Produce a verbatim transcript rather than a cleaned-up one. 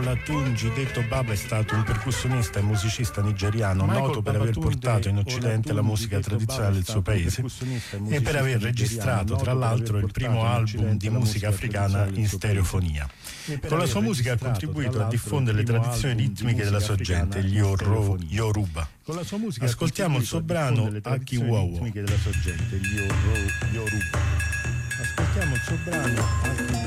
Olatunji, detto Baba, è stato un percussionista e musicista nigeriano noto per aver portato in Occidente la musica tradizionale del suo paese e per aver registrato, tra l'altro, il primo album di musica africana in stereofonia. Con la sua musica ha contribuito a diffondere le tradizioni ritmiche della sua gente, gli Oro- Yoruba. Ascoltiamo il suo brano Aki Wowo. Ascoltiamo il suo brano Aki